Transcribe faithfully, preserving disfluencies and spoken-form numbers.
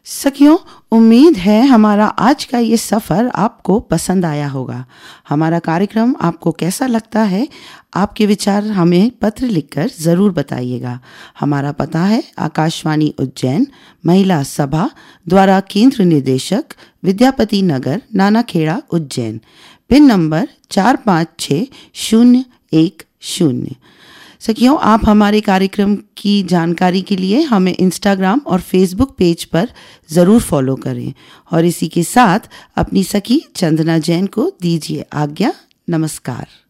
सखियों, उम्मीद है हमारा आज का ये सफ़र आपको पसंद आया होगा। हमारा कार्यक्रम आपको कैसा लगता है? आपके विचार हमें पत्र लिखकर ज़रूर बताइएगा। हमारा पता है आकाशवाणी उज्जैन, महिला सभा द्वारा केंद्र निदेशक, विद्यापति नगर, नानाखेड़ा, उज्जैन। पिन नंबर चार पाँच छः शून्य एक शून्य। सखियों, आप हमारे कार्यक्रम की जानकारी के लिए हमें इंस्टाग्राम और फेसबुक पेज पर ज़रूर फॉलो करें। और इसी के साथ अपनी सखी चंदना जैन को दीजिए आज्ञा। नमस्कार।